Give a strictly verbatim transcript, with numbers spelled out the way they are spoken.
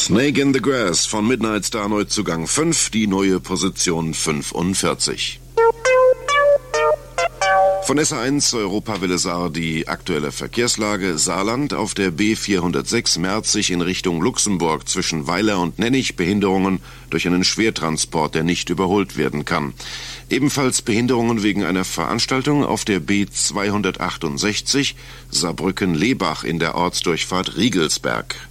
Snake in the Grass von Midnight Star Neuzugang fünf, die neue Position fünfundvierzig. Von S A eins Europawelle Saar die aktuelle Verkehrslage. Saarland auf der B vierhundertsechs Merzig in Richtung Luxemburg zwischen Weiler und Nennig Behinderungen durch einen Schwertransport, der nicht überholt werden kann. Ebenfalls Behinderungen wegen einer Veranstaltung auf der B zweihundertachtundsechzig Saarbrücken-Lebach in der Ortsdurchfahrt Riegelsberg.